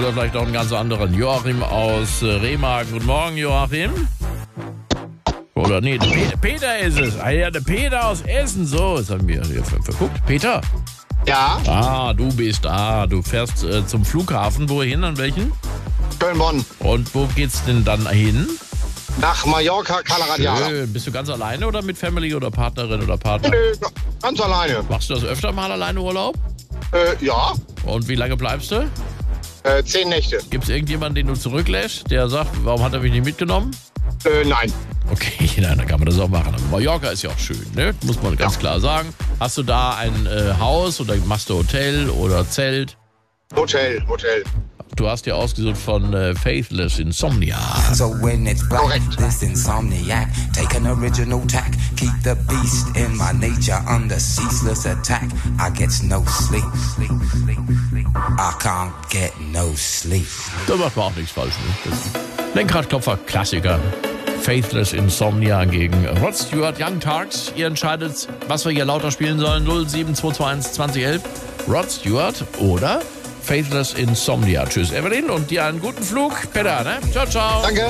Oder vielleicht auch einen ganz anderen. Joachim aus Remagen. Guten Morgen, Joachim. Oder nee, Peter ist es. Ah ja, der Peter aus Essen. So, jetzt haben wir hier verguckt. Peter? Ja, Ah, du bist da. Du fährst zum Flughafen. Wohin? An welchen? Köln-Bonn. Und wo geht's denn dann hin? Nach Mallorca, Cala Radiala. Bist du ganz alleine oder mit Family oder Partnerin oder Partner? Nö, ganz alleine. Machst du das öfter mal alleine Urlaub? Ja, Und wie lange bleibst du? 10 Nächte. Gibt es irgendjemanden, den du zurücklässt, der sagt, warum hat er mich nicht mitgenommen? Nein. Okay, dann kann man das auch machen. Aber Mallorca ist ja auch schön, ne? Muss man ganz klar sagen. Hast du da ein Haus oder machst du Hotel oder Zelt? Hotel. Du hast ja ausgesucht von Faithless Insomnia. So when it's black, Correct. this insomniac, take an original tack, keep the beast in my nature under ceaseless attack. I get no sleep, I can't get no sleep. Da macht man auch nichts falsch. Ne? Lenkradklopfer, Klassiker. Faithless Insomnia gegen Rod Stewart, Young Turks. Ihr entscheidet, was wir hier lauter spielen sollen. 07221 2011. Rod Stewart oder Faithless Insomnia. Tschüss, Evelyn, und dir einen guten Flug. Peter, ne? Ciao, ciao. Danke.